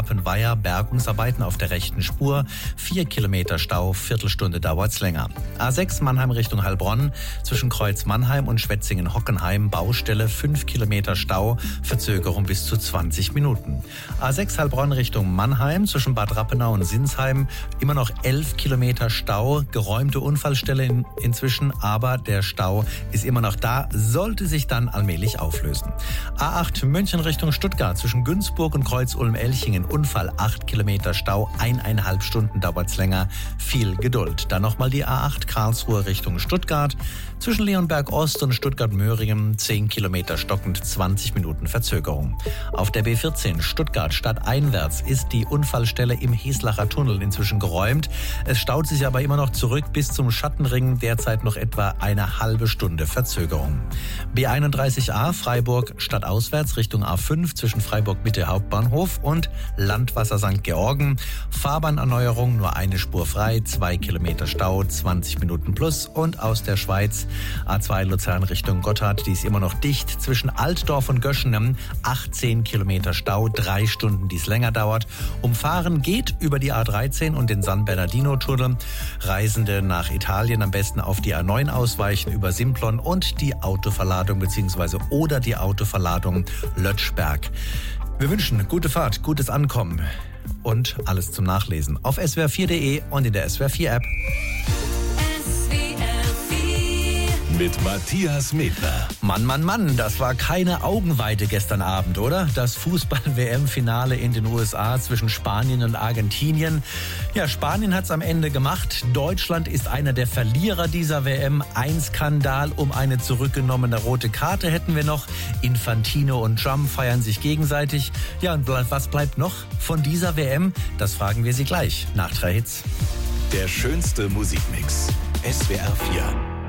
Rappenweier Bergungsarbeiten auf der rechten Spur. 4 Kilometer Stau, Viertelstunde dauert's länger. A6 Mannheim Richtung Heilbronn, zwischen Kreuz Mannheim und Schwetzingen-Hockenheim, Baustelle, 5 Kilometer Stau, Verzögerung bis zu 20 Minuten. A6 Heilbronn Richtung Mannheim, zwischen Bad Rappenau und Sinsheim, immer noch 11 Kilometer Stau, geräumte Unfallstelle inzwischen, aber der Stau ist immer noch da, sollte sich dann allmählich auflösen. A8 München Richtung Stuttgart, zwischen Günzburg und Kreuz-Ulm-Elchingen, Unfall, 8 Kilometer Stau, 1,5 Stunden dauert's länger, viel Geduld. Dann nochmal die A8 Karlsruhe Richtung Stuttgart, zwischen Leonberg Ost und Stuttgart-Möhringen, 10 Kilometer stockend, 20 Minuten Verzögerung. Auf der B14 Stuttgart stadteinwärts ist die Unfallstelle im Heslacher Tunnel inzwischen geräumt. Es staut sich aber immer noch zurück bis zum Schattenring, derzeit noch etwa eine halbe Stunde Verzögerung. B31a Freiburg stadtauswärts Richtung A5 zwischen Freiburg Mitte Hauptbahnhof und Landwasser St. Georgen. Fahrbahnerneuerung, nur eine Spur frei, 2 Kilometer Stau, 20 Minuten plus. Und aus der Schweiz A2 Luzern Richtung Gotthard, die ist immer noch dicht zwischen Altdorf und Göschenem, 18 Kilometer Stau, 3 Stunden, die es länger dauert. Umfahren geht über die A13 und den San Bernardino-Tunnel. Reisende nach Italien am besten auf die A9 ausweichen über Simplon und die Autoverladung oder die Autoverladung Lötschberg. Wir wünschen gute Fahrt, gutes Ankommen und alles zum Nachlesen auf swr4.de und in der SWR4-App. Mit Matthias Medler. Mann, das war keine Augenweide gestern Abend, oder? Das Fußball-WM-Finale in den USA zwischen Spanien und Argentinien. Ja, Spanien hat's am Ende gemacht. Deutschland ist einer der Verlierer dieser WM. Ein Skandal um eine zurückgenommene rote Karte hätten wir noch. Infantino und Trump feiern sich gegenseitig. Ja, und was bleibt noch von dieser WM? Das fragen wir Sie gleich nach 3 Hits. Der schönste Musikmix. SWR 4.